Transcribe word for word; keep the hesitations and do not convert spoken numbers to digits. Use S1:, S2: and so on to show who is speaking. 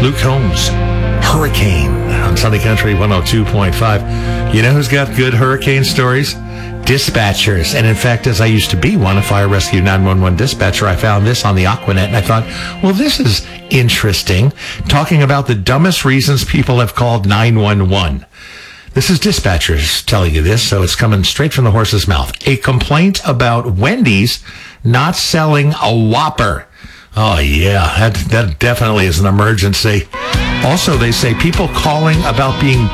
S1: Luke Combs, Hurricane on Sunny Country one oh two point five. You know who's got good hurricane stories? Dispatchers. And in fact, as I used to be one, a fire rescue nine one one dispatcher, I found this on the Aquanet and I thought, well, this is interesting. Talking about the dumbest reasons people have called nine one one. This is dispatchers telling you this, so it's coming straight from the horse's mouth. A complaint about Wendy's not selling a Whopper. Oh, yeah, that, that definitely is an emergency. Also, they say people calling about being